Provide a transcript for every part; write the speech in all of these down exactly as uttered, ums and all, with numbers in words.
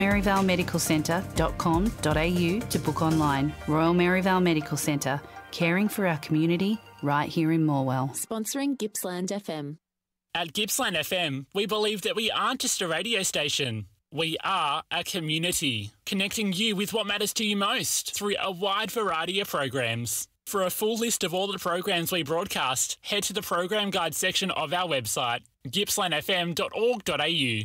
maryvale medical centre dot com dot a u to book online. Royal Maryvale Medical Centre, caring for our community right here in Morwell. Sponsoring Gippsland F M. At Gippsland F M, we believe that we aren't just a radio station. We are a community, connecting you with what matters to you most through a wide variety of programs. For a full list of all the programs we broadcast, head to the program guide section of our website, gippsland f m dot org dot a u.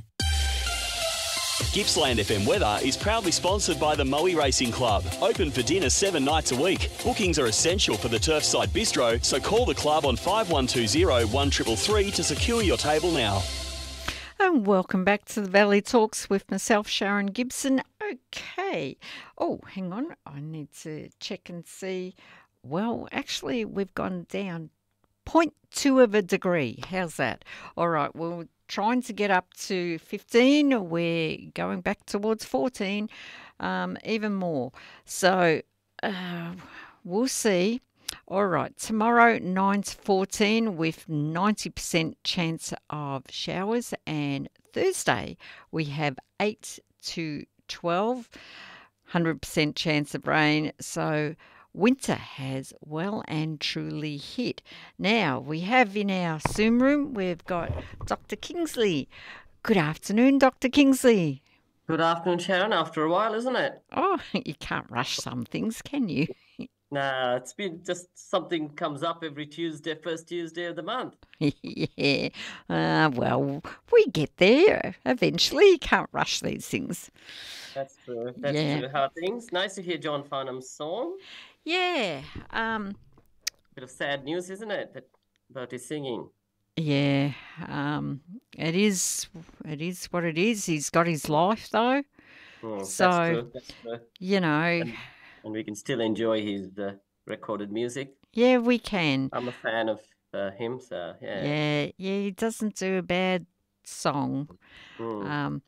Gippsland F M weather is proudly sponsored by the Moe Racing Club. Open for dinner seven nights a week. Bookings are essential for the Turfside Bistro, so call the club on five one two zero, one three three three to secure your table now. And welcome back to the Valley Talks with myself, Sharon Gibson. Okay. Oh, hang on. I need to check and see. Well, actually, we've gone down zero point two of a degree. How's that? All right. Well, trying to get up to fifteen. We're going back towards fourteen, um, even more. So uh, we'll see. All right, tomorrow nine to fourteen with ninety percent chance of showers, and Thursday we have eight to twelve, one hundred percent chance of rain. So winter has well and truly hit. Now we have in our Zoom room, we've got Doctor Kingsley. Good afternoon, Doctor Kingsley. Good afternoon, Sharon. After a while, isn't it? Oh, you can't rush some things, can you? Nah, it's been just something comes up every Tuesday, first Tuesday of the month. Yeah, uh, well, we get there eventually. You can't rush these things. That's true. That's Yeah. true. How are things? Nice to hear John Farnham's song. Yeah, um, Bit of sad news, isn't it? That about his singing. yeah, um, it is. It is what it is. He's got his life though, Oh, So- that's true. That's true. you know. And, and we can still enjoy his uh, recorded music. Yeah, we can. I'm a fan of uh, him, so yeah. Yeah, yeah, he doesn't do a bad song. Mm. Um,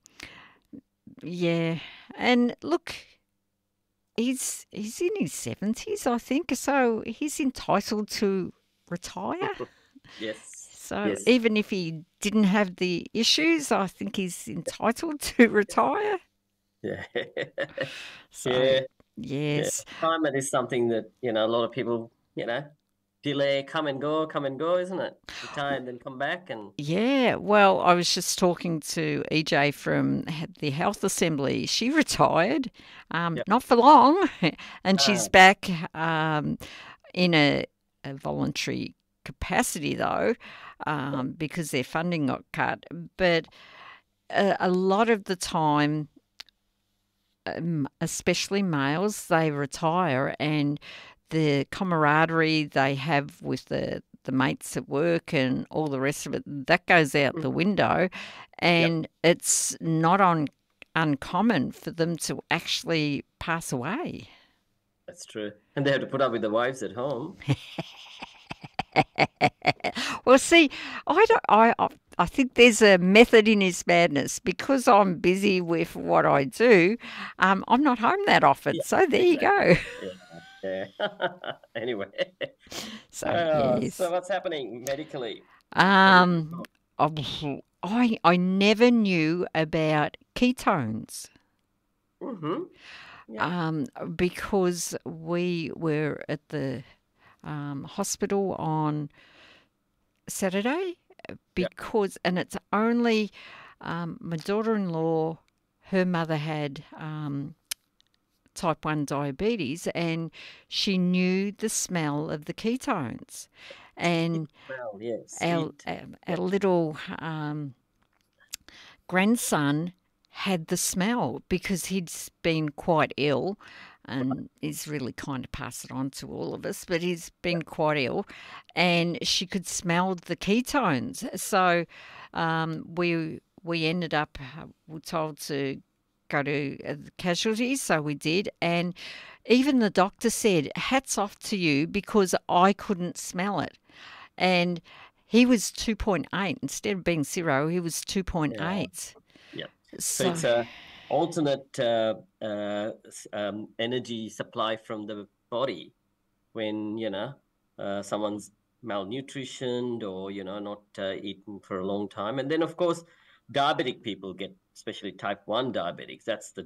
yeah, and look, he's he's in his seventies, I think, so he's entitled to retire. Yes. So Yes. even if he didn't have the issues, I think he's entitled to retire. Yeah. So Yeah. yes, Retirement is something that, you know, a lot of people, you know, delay, come and go, come and go, isn't it? Retire and then come back and yeah. Well, I was just talking to E J from the Health Assembly. She retired, um, Yep. not for long, and she's Ah. back um, in a, a voluntary capacity though, um, because their funding got cut. But a, a lot of the time, um, especially males, they retire and the camaraderie they have with the, the mates at work and all the rest of it, that goes out the window. And it's not on, uncommon for them to actually pass away. that's true. And they have to put up with the wives at home. Well, see, I don't. I I- I think there's a method in his madness because I'm busy with what I do. Um, I'm not home that often, so there you go. Yeah. Anyway. So Uh, yes. So what's happening medically? Um, I I I never knew about ketones. Mm-hmm. Yeah. Um, because we were at the um, hospital on Saturday because, and it's only um, my daughter-in-law, her mother had um, type one diabetes and she knew the smell of the ketones. And Well, yes. our, sweet. our, our little um, grandson had the smell because he'd been quite ill and he's really kind of passed it on to all of us, but he's been quite ill and she could smell the ketones. So um, we we ended up, uh, we were told to go to uh, the casualties, so we did. And even the doctor said, hats off to you because I couldn't smell it. And he was two point eight. Instead of being zero, he was two point eight. Yeah. So, So it's a alternate uh, uh, s- um, energy supply from the body when, you know, uh, someone's malnutritioned or, you know, not uh, eaten for a long time. And then, of course, diabetic people get, especially type one diabetics, that's the